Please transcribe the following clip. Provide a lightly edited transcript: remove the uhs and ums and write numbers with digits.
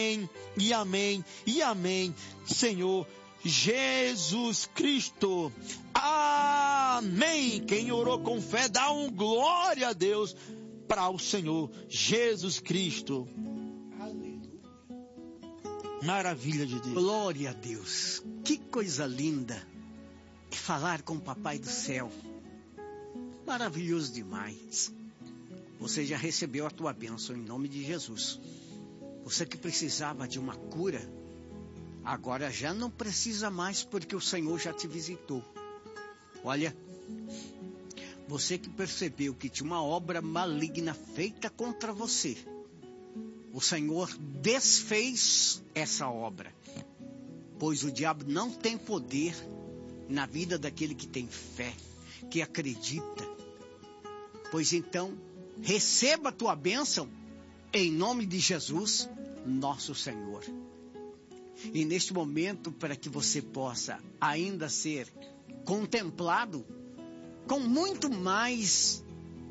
e amém, e amém, Senhor Jesus Cristo. Amém. Quem orou com fé, dá um glória a Deus para o Senhor Jesus Cristo. Maravilha de Deus. Glória a Deus. Que coisa linda falar com o Papai do Céu. Maravilhoso demais. Você já recebeu a tua bênção em nome de Jesus. Você que precisava de uma cura, agora já não precisa mais, porque o Senhor já te visitou. Olha, você que percebeu que tinha uma obra maligna feita contra você, o Senhor desfez essa obra, pois o diabo não tem poder na vida daquele que tem fé, que acredita. Pois então, receba a tua bênção em nome de Jesus, nosso Senhor. E neste momento, para que você possa ainda ser contemplado com muito mais